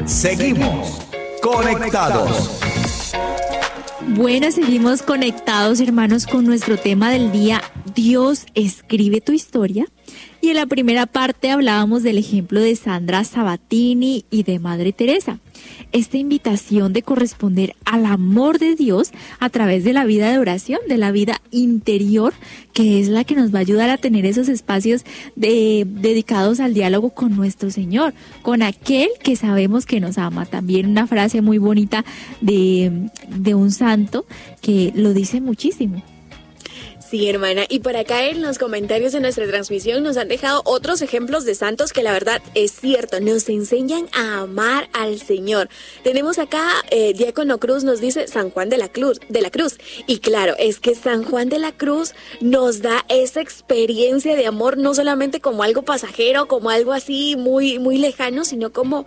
Seguimos conectados. Bueno, seguimos conectados, hermanos, con nuestro tema del día, Dios escribe tu historia. Y en la primera parte hablábamos del ejemplo de Sandra Sabatini y de Madre Teresa. Esta invitación de corresponder al amor de Dios a través de la vida de oración, de la vida interior, que es la que nos va a ayudar a tener esos espacios dedicados al diálogo con nuestro Señor, con aquel que sabemos que nos ama. También una frase muy bonita de un santo que lo dice muchísimo. Sí, hermana, y por acá en los comentarios de nuestra transmisión nos han dejado otros ejemplos de santos que la verdad es cierto, nos enseñan a amar al Señor. Tenemos acá, Diácono Cruz nos dice San Juan de la Cruz, y claro, es que San Juan de la Cruz nos da esa experiencia de amor no solamente como algo pasajero, como algo así muy, muy lejano, sino como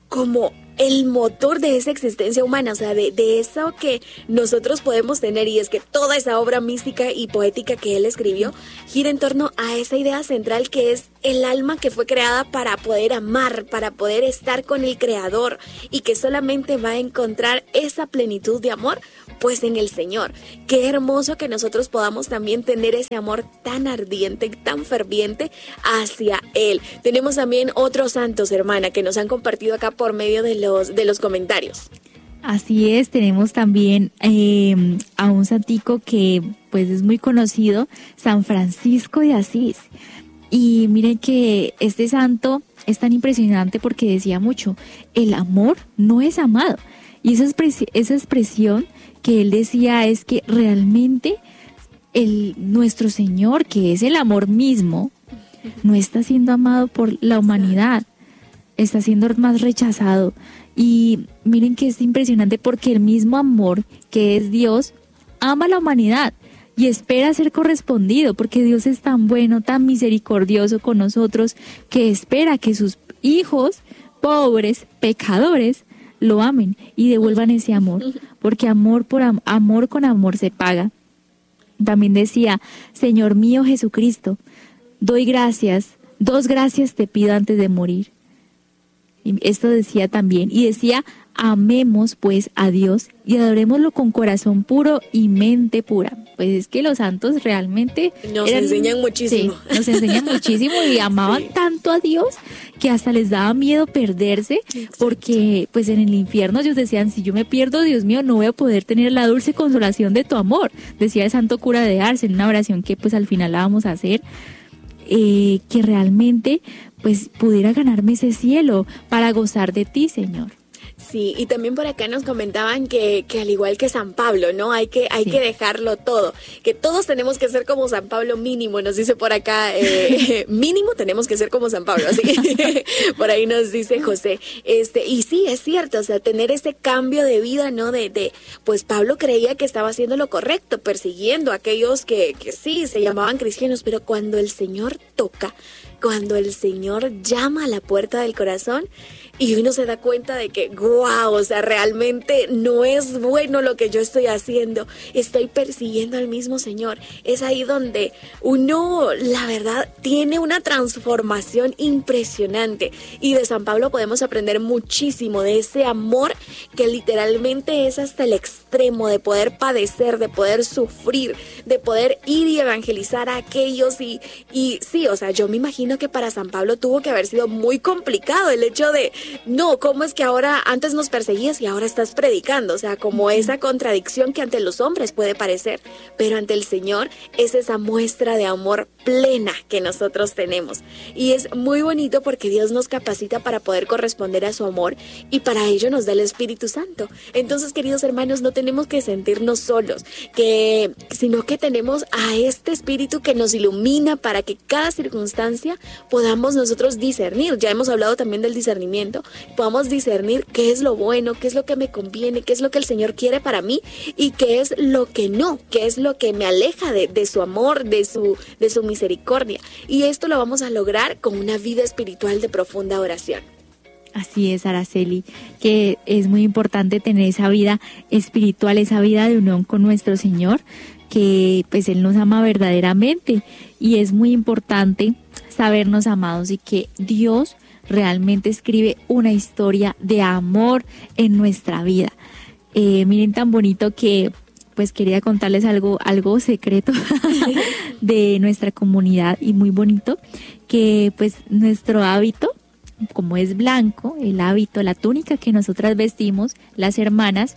el motor de esa existencia humana, o sea, de eso que nosotros podemos tener, y es que toda esa obra mística y poética que él escribió gira en torno a esa idea central que es el alma que fue creada para poder amar, para poder estar con el Creador, y que solamente va a encontrar esa plenitud de amor pues en el Señor. Qué hermoso que nosotros podamos también tener ese amor tan ardiente, tan ferviente hacia Él. Tenemos también otros santos, hermana, que nos han compartido acá por medio de los comentarios. Así es, tenemos también a un santico que pues es muy conocido, San Francisco de Asís. Y miren que este santo es tan impresionante porque decía mucho, el amor no es amado. Y esa expresión que él decía es que realmente nuestro Señor, que es el amor mismo, no está siendo amado por la humanidad, está siendo más rechazado. Y miren que es impresionante porque el mismo amor que es Dios ama a la humanidad y espera ser correspondido, porque Dios es tan bueno, tan misericordioso con nosotros, que espera que sus hijos pobres, pecadores, lo amen y devuelvan ese amor, porque amor con amor se paga. También decía, Señor mío Jesucristo, dos gracias te pido antes de morir. Y esto decía también, y decía, amemos pues a Dios y adorémoslo con corazón puro y mente pura. Pues es que los santos realmente nos enseñan muchísimo. Sí, nos enseñan muchísimo y amaban tanto a Dios que hasta les daba miedo perderse. Exacto. Porque pues en el infierno ellos decían, si yo me pierdo, Dios mío, no voy a poder tener la dulce consolación de tu amor. Decía el santo cura de Ars en una oración que pues al final la vamos a hacer. Que realmente pues pudiera ganarme ese cielo para gozar de ti, Señor. Sí, y también por acá nos comentaban que al igual que San Pablo, ¿no? Hay que dejarlo todo, que todos tenemos que ser como San Pablo mínimo, nos dice por acá, mínimo tenemos que ser como San Pablo, así que por ahí nos dice José, y sí, es cierto, o sea, tener ese cambio de vida, ¿no? Pues Pablo creía que estaba haciendo lo correcto, persiguiendo a aquellos que sí, se llamaban cristianos, pero cuando el Señor toca, cuando el Señor llama a la puerta del corazón y uno se da cuenta de que, wow, o sea, realmente no es bueno lo que yo estoy haciendo, estoy persiguiendo al mismo Señor. Es ahí donde uno, la verdad, tiene una transformación impresionante. Y de San Pablo podemos aprender muchísimo de ese amor que literalmente es hasta el extremo de poder padecer, de poder sufrir, de poder ir y evangelizar a aquellos. Y sí, o sea, yo me imagino que para San Pablo tuvo que haber sido muy complicado el hecho de, no, ¿cómo es que ahora antes nos perseguías y ahora estás predicando? O sea, como esa contradicción que ante los hombres puede parecer, pero ante el Señor es esa muestra de amor plena que nosotros tenemos. Y es muy bonito porque Dios nos capacita para poder corresponder a su amor y para ello nos da el Espíritu Santo. Entonces, queridos hermanos, no tenemos que sentirnos solos, sino que tenemos a este Espíritu que nos ilumina para que cada circunstancia podamos nosotros discernir. Ya hemos hablado también del discernimiento. Podamos discernir qué es lo bueno, qué es lo que me conviene, qué es lo que el Señor quiere para mí y qué es lo que no, qué es lo que me aleja de su amor, de su misericordia. Y esto lo vamos a lograr con una vida espiritual de profunda oración. Así es, Araceli, que es muy importante tener esa vida espiritual, esa vida de unión con nuestro Señor, que pues Él nos ama verdaderamente y es muy importante sabernos amados y que Dios realmente escribe una historia de amor en nuestra vida. Miren tan bonito que pues quería contarles algo secreto de nuestra comunidad y muy bonito, que pues nuestro hábito, como es blanco, el hábito, la túnica que nosotras vestimos, las hermanas,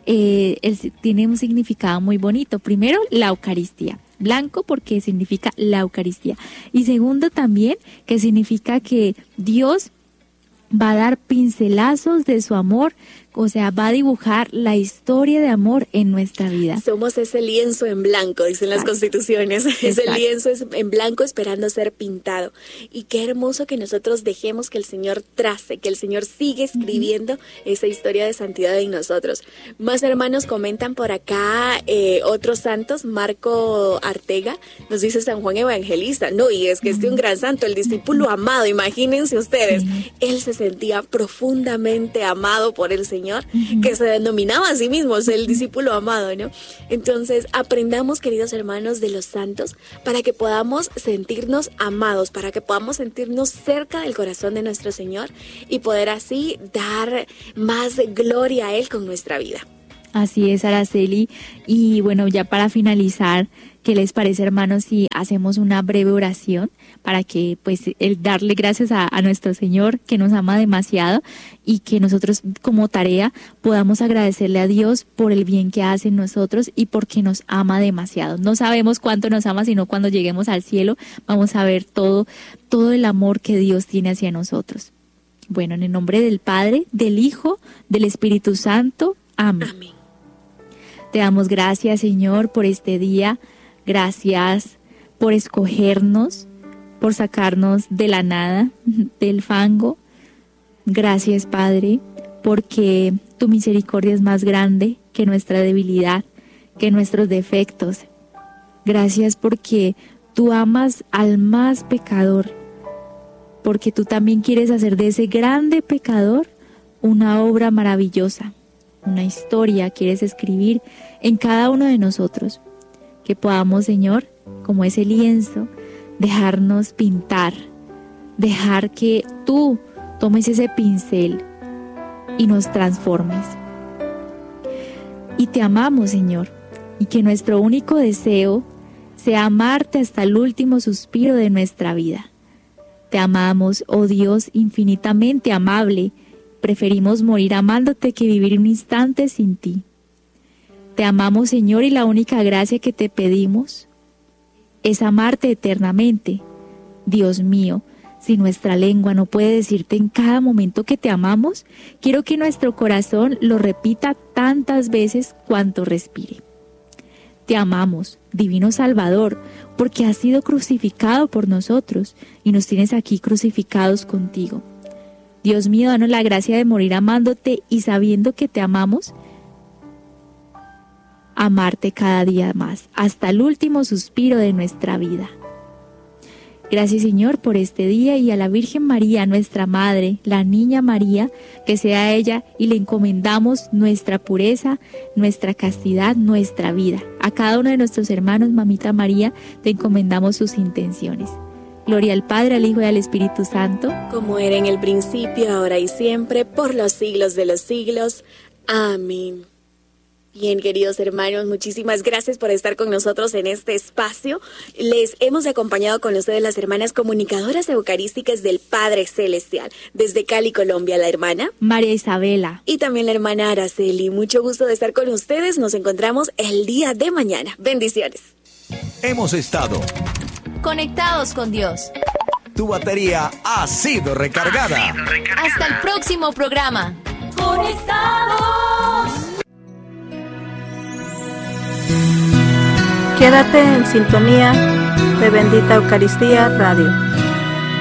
tiene un significado muy bonito. Primero, la Eucaristía. Blanco porque significa la Eucaristía. Y segundo también, que significa que Dios va a dar pincelazos de su amor, o sea, va a dibujar la historia de amor en nuestra vida. Somos ese lienzo en blanco, dicen las constituciones. Ese lienzo es en blanco esperando ser pintado. Y qué hermoso que nosotros dejemos que el Señor trace, que el Señor sigue escribiendo esa historia de santidad en nosotros. Más hermanos comentan por acá otros santos. Marco Artega nos dice San Juan Evangelista. No, y es que un gran santo, el discípulo amado, imagínense ustedes. Él se sentía profundamente amado por el Señor, que se denominaba a sí mismo el discípulo amado, ¿no? Entonces, aprendamos, queridos hermanos, de los santos para que podamos sentirnos amados, para que podamos sentirnos cerca del corazón de nuestro Señor y poder así dar más gloria a Él con nuestra vida. Así es, Araceli. Y bueno, ya para finalizar, ¿qué les parece, hermanos, si hacemos una breve oración para que pues el darle gracias a nuestro Señor, que nos ama demasiado, y que nosotros como tarea podamos agradecerle a Dios por el bien que hace en nosotros y porque nos ama demasiado? No sabemos cuánto nos ama, sino cuando lleguemos al cielo vamos a ver todo el amor que Dios tiene hacia nosotros. Bueno, en el nombre del Padre, del Hijo, del Espíritu Santo. Amén. Amén. Te damos gracias, Señor, por este día. Gracias por escogernos, por sacarnos de la nada, del fango. Gracias, Padre, porque tu misericordia es más grande que nuestra debilidad, que nuestros defectos. Gracias porque tú amas al más pecador, porque tú también quieres hacer de ese grande pecador una obra maravillosa, una historia quieres escribir en cada uno de nosotros. Que podamos, Señor, como ese lienzo, dejarnos pintar, dejar que tú tomes ese pincel y nos transformes. Y te amamos, Señor, y que nuestro único deseo sea amarte hasta el último suspiro de nuestra vida. Te amamos, oh Dios, infinitamente amable. Preferimos morir amándote que vivir un instante sin ti. Te amamos, Señor, y la única gracia que te pedimos es amarte eternamente. Dios mío, si nuestra lengua no puede decirte en cada momento que te amamos, quiero que nuestro corazón lo repita tantas veces cuanto respire. Te amamos, Divino Salvador, porque has sido crucificado por nosotros y nos tienes aquí crucificados contigo. Dios mío, danos la gracia de morir amándote y sabiendo que te amamos, amarte cada día más, hasta el último suspiro de nuestra vida. Gracias, Señor, por este día y a la Virgen María, nuestra Madre, la Niña María, que sea a ella y le encomendamos nuestra pureza, nuestra castidad, nuestra vida. A cada uno de nuestros hermanos, Mamita María, te encomendamos sus intenciones. Gloria al Padre, al Hijo y al Espíritu Santo. Como era en el principio, ahora y siempre, por los siglos de los siglos. Amén. Bien, queridos hermanos, muchísimas gracias por estar con nosotros en este espacio. Les hemos acompañado con ustedes las hermanas comunicadoras eucarísticas del Padre Celestial. Desde Cali, Colombia, la hermana María Isabela. Y también la hermana Araceli. Mucho gusto de estar con ustedes. Nos encontramos el día de mañana. Bendiciones. Hemos estado conectados con Dios. Tu batería ha sido recargada. Hasta el próximo programa. Conectados. Quédate en sintonía de Bendita Eucaristía Radio.